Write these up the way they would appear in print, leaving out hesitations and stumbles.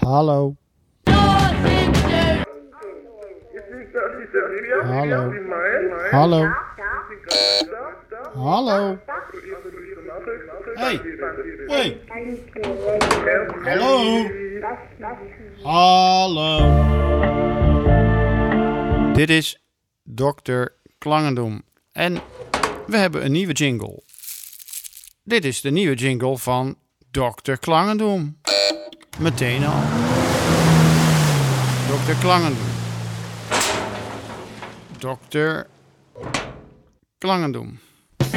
Hallo. Hallo. Hallo. Hallo. Hey. Hey. Hallo. Hallo. Dit is Dr. Klangendom. En we hebben een nieuwe jingle. Dit is de nieuwe jingle van Dr. Klangendom. Meteen al. Dr. Klangendom. Dr. Klangendom.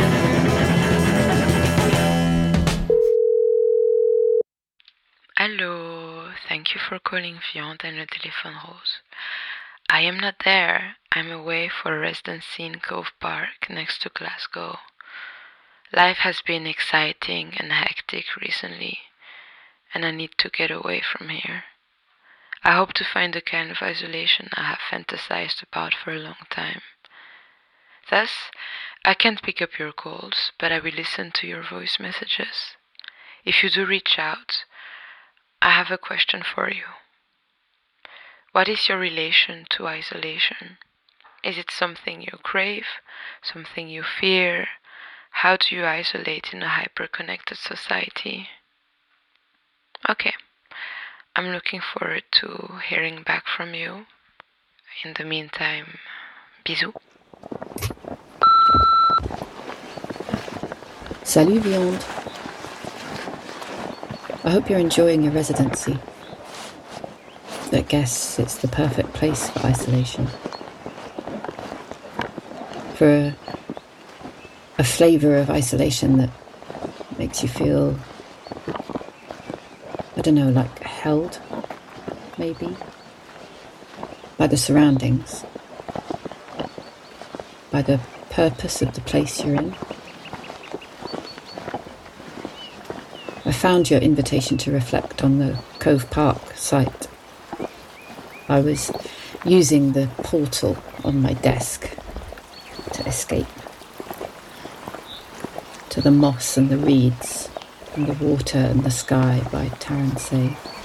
Hello, thank you for calling Viande and Le Téléphone Rose. I am not there. I'm away for a residency in Cove Park next to Glasgow. Life has been exciting and hectic recently, and I need to get away from here. I hope to find the kind of isolation I have fantasized about for a long time. Thus, I can't pick up your calls, but I will listen to your voice messages. If you do reach out, I have a question for you. What is your relation to isolation? Is it something you crave, something you fear? How do you isolate in a hyper-connected society? Okay, I'm looking forward to hearing back from you. In the meantime, bisous. Salut Viande. I hope you're enjoying your residency. I guess it's the perfect place for isolation. For a flavour of isolation that makes you feel, I don't know, like held, maybe, by the surroundings, by the purpose of the place you're in. I found your invitation to reflect on the Cove Park site. I was using the portal on my desk to escape to the moss and the reeds and the water and the sky by Taransay.